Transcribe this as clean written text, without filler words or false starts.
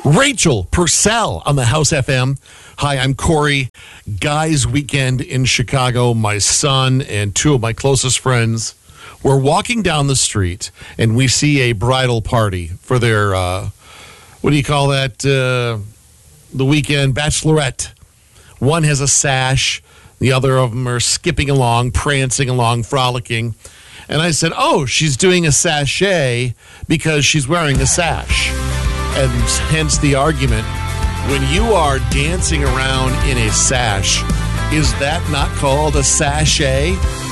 Rachel Purcell on the House FM. Hi, I'm Corey. Guys Weekend in Chicago. My son and two of my closest friends were walking down the street, and we see a bridal party for their, what do you call that? The weekend bachelorette. One has a sash. The other of them are skipping along, prancing along, frolicking. And I said, oh, she's doing a sachet because she's wearing a sash. And hence the argument, when you are dancing around in a sash, is that not called a sachet?